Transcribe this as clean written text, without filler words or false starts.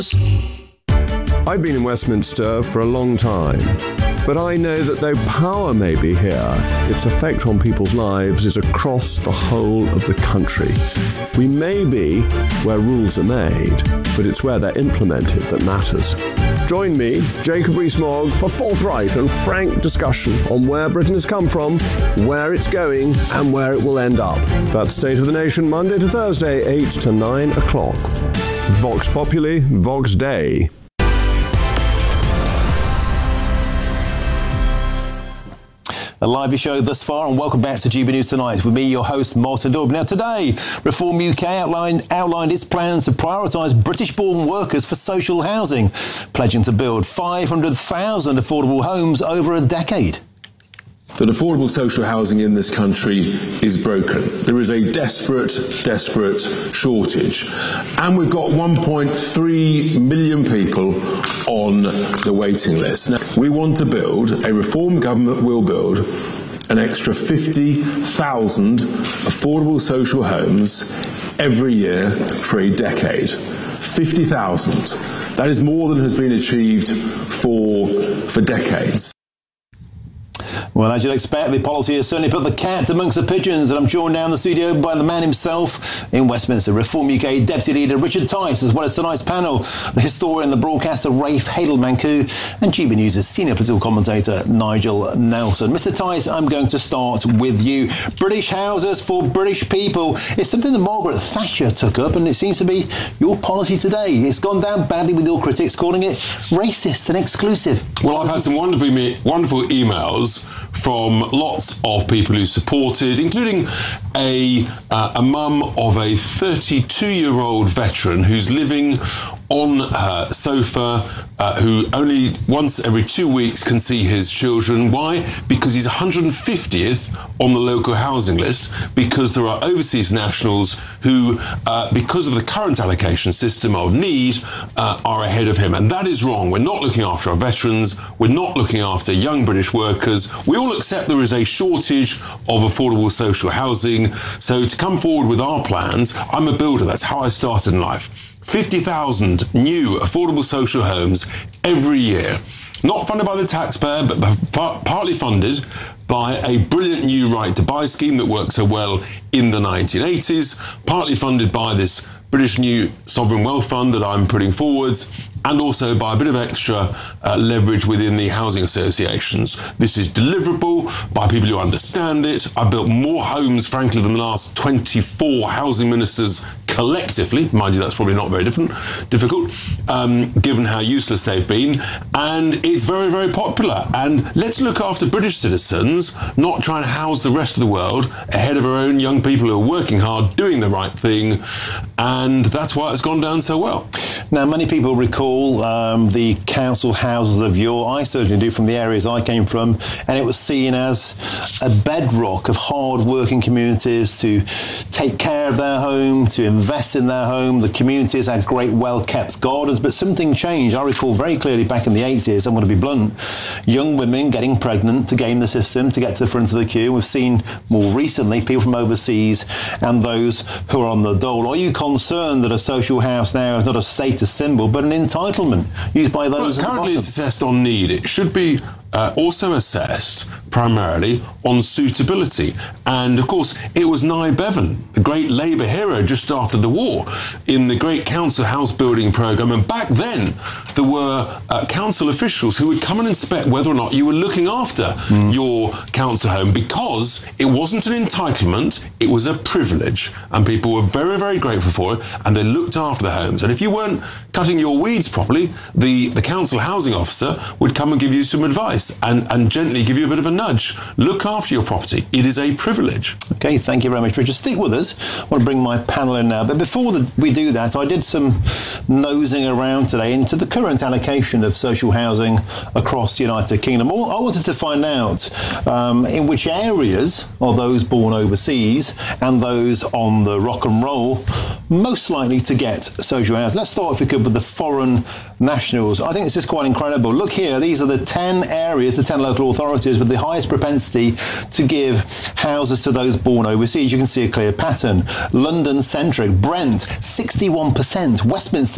I've been in Westminster for a long time, but I know that though power may be here, its effect on people's lives is across the whole of the country. We may be where rules are made, but it's where they're implemented that matters. Join me, Jacob Rees-Mogg, for forthright and frank discussion on where Britain has come from, where it's going, and where it will end up. That's State of the Nation, Monday to Thursday, 8 to 9 o'clock. Vox Populi, Vox Dei. A lively show thus far, and welcome back to GB News Tonight with me, your host, Martin Dorby. Now today, Reform UK outlined its plans to prioritise British-born workers for social housing, pledging to build 500,000 affordable homes over a decade. That affordable social housing in this country is broken. There is a desperate shortage. And we've got 1.3 million people on the waiting list. Now, we want to build, a Reform government will build, an extra 50,000 affordable social homes every year for a decade. 50,000. That is more than has been achieved for decades. Well, as you'd expect, the policy has certainly put the cat amongst the pigeons, and I'm joined now in the studio by the man himself in Westminster, Reform UK Deputy Leader Richard Tice, as well as tonight's panel, the historian, the broadcaster Rafe Hadel-Mancu, and GB News' senior political commentator Nigel Nelson. Mr. Tice, I'm going to start with you. British houses for British people is something that Margaret Thatcher took up, and it seems to be your policy today. It's gone down badly with your critics, calling it racist and exclusive. Well, I've had some wonderful emails from lots of people who supported, including a mum of a 32-year-old veteran who's living on her sofa, who only once every 2 weeks can see his children. Why? Because he's 150th on the local housing list, because there are overseas nationals who, because of the current allocation system of need, are ahead of him. And that is wrong. We're not looking after our veterans. We're not looking after young British workers. We all accept there is a shortage of affordable social housing. So to come forward with our plans, I'm a builder. That's how I started in life. 50,000 new affordable social homes every year. Not funded by the taxpayer, but partly funded by a brilliant new right to buy scheme that worked so well in the 1980s, partly funded by this British new sovereign wealth fund that I'm putting forwards, and also by a bit of extra leverage within the housing associations. This is deliverable by people who understand it. I've built more homes, frankly, than the last 24 housing ministers collectively. Mind you, that's probably not very difficult, given how useless they've been. And it's very, very popular. And let's look after British citizens, not try and house the rest of the world ahead of our own young people who are working hard, doing the right thing. And that's why it's gone down so well. Now, many people recall the council houses of yore. I certainly do, from the areas I came from, and it was seen as a bedrock of hard-working communities to take care of their home, to invest in their home. The communities had great, well-kept gardens, but something changed. I recall very clearly back in the 80s, I'm going to be blunt, young women getting pregnant to game the system, to get to the front of the queue. We've seen more recently people from overseas and those who are on the dole. Are you concerned that a social house now is not a status symbol, but an entitlement used by those at the bottom? Currently it's assessed on need. It should be also assessed primarily on suitability. And of course, it was Nye Bevan, the great Labour hero just after the war, in the great council house building programme. And back then, there were council officials who would come and inspect whether or not you were looking after your council home, because it wasn't an entitlement, it was a privilege. And people were very, very grateful for it, and they looked after the homes. And if you weren't cutting your weeds properly, the council housing officer would come and give you some advice and gently give you a bit of a nudge. Look after your property. It is a privilege. Okay, thank you very much, Richard. Stick with us. I want to bring my panel in now. But before we do that, I did some nosing around today into the current allocation of social housing across the United Kingdom. I wanted to find out in which areas are those born overseas and those on the rock and roll most likely to get social housing. Let's start, if we could, with the foreign nationals. I think this is quite incredible. Look here, these are the 10 areas, the 10 local authorities with the highest propensity to give houses to those born overseas. You can see a clear pattern. London-centric, Brent, 61%, Westminster,